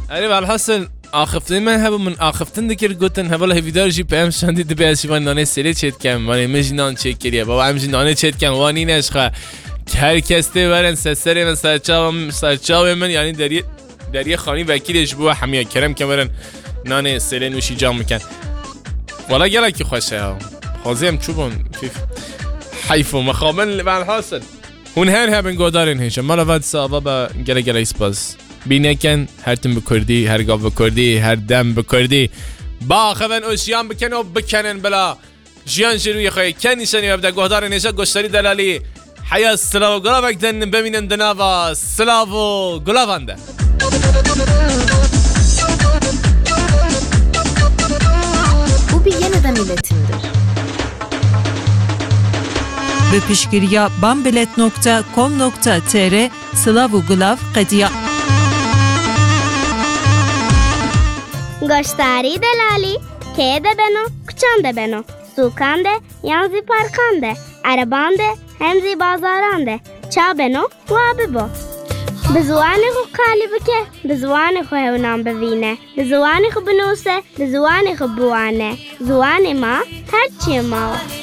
آره والحاصل آخفتن من هبو من آخفتن دکر گوتن هوالا هیدار جی پیم شاندی دبی از شیوان نانه سری چت کم ولی مجی نان چک کریه بابا همجی نانه چت کم وانی نشخه هر کسته ورن سسری من سرچاو من یعنی دریه خانی وکیلش بوا حمیه کرم که ورن نانه سری نوشی جام میکن والا گله که خوشه ها خوزیم چوبون حیفو مخابن والحاصل هون هر گودارن هیچ مالا ود صاحبا با گله ایسپاس بینکن هر تیم بکردی هر گاو بکردی هر دم بکردی با خوان اوشیان بکن و بکنن بلا جیان جروی خوی کنی شنی وبدا گودار نشه گشتری دلالی حیا سلاو گلاوک دن ببینن دناوا سلاو گلاوانده Bu bir yeniden iletimdir. Ve pişkiriya bambilet.com.tr/Slavuglav qadiya گشتاری دلالی که ده بنو کچان ده بنو سوکان ده یانزی پارکان ده عربان ده همزی بازاران ده چا بنو وابه با به زوانی خو کالی بکه به زوانی خو هونام بوینه به زوانی خو بنوسه به زوانی خو بوانه زوانی ما هرچی ما